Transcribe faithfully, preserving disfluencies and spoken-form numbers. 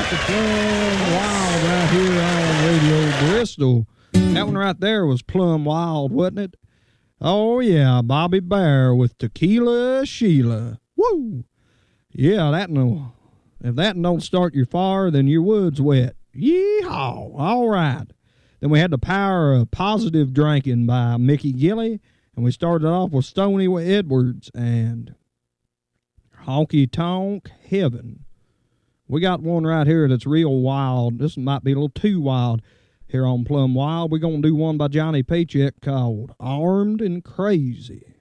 to Plum Wild right here on Radio Bristol. That one right there was Plum Wild, wasn't it? Oh, yeah, Bobby Bear with Tequila Sheila. Woo! Yeah, that no. If that don't start your fire, then your wood's wet. Yeehaw! All right. Then we had The Power of Positive Drinking by Mickey Gilley. And we started off with Stony Edwards and Honky Tonk Heaven. We got one right here that's real wild. This might be a little too wild here on Plum Wild. We're going to do one by Johnny Paycheck called Armed and Crazy.